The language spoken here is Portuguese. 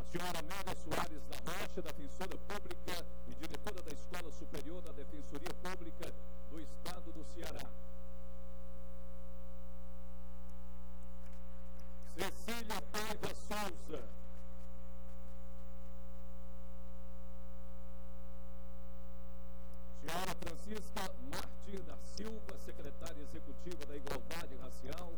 Senhora Amélia Soares da Rocha, defensora pública e diretora da Escola Superior da Defensoria Pública do Estado do Ceará. Cecília Paiva Souza. Senhora Francisca Martins da Silva, secretária executiva da Igualdade Racial